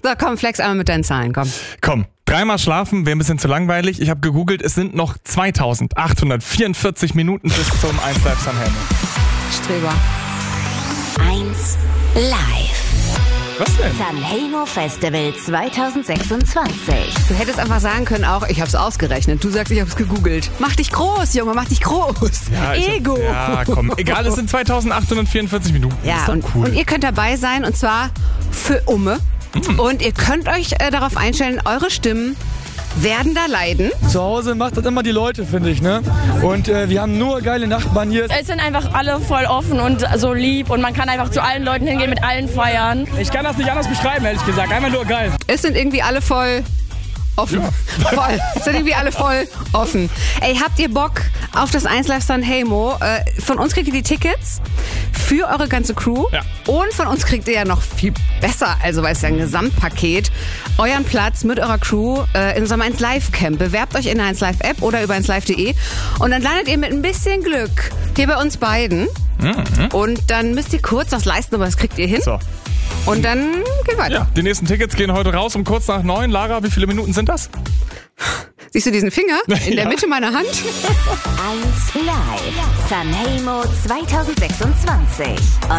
So, komm, flex einmal mit deinen Zahlen, komm. Komm, 3-mal schlafen wäre ein bisschen zu langweilig. Ich habe gegoogelt, es sind noch 2844 Minuten bis zum 1 Live Sanremo. Streber. 1 Live. Was denn? Sanremo Festival 2026. Du hättest einfach sagen können auch, ich hab's ausgerechnet. Du sagst, ich hab's gegoogelt. Mach dich groß, Junge, mach dich groß. Ja, Ego. Ja, komm. Egal, es sind 2844 Minuten. Ja, ist doch cool. und ihr könnt dabei sein, und zwar für Umme. Und ihr könnt euch darauf einstellen, eure Stimmen werden da leiden. Zu Hause macht das immer die Leute, finde ich, ne? Und wir haben nur geile Nachbarn hier. Es sind einfach alle voll offen und so lieb und man kann einfach zu allen Leuten hingehen, mit allen feiern. Ich kann das nicht anders beschreiben, ehrlich gesagt. Einfach nur geil. Es sind irgendwie alle voll offen. Ja. Voll. Es sind irgendwie alle voll offen. Ey, habt ihr Bock auf das 1 Live Sanremo? Von uns kriegt ihr die Tickets für eure ganze Crew. Ja. Und von uns kriegt ihr ja noch viel besser, also weil es ja ein Gesamtpaket, euren Platz mit eurer Crew in unserem 1 Live Camp. Bewerbt euch in der 1 Live App oder über 1live.de und dann landet ihr mit ein bisschen Glück hier bei uns beiden. Und dann müsst ihr kurz was leisten, aber das kriegt ihr hin. So. Und dann geht weiter. Ja, die nächsten Tickets gehen heute raus um kurz nach 9. Lara, wie viele Minuten sind das? Siehst du diesen Finger in der Ja. Mitte meiner Hand? 1 Live. Sanremo 2026.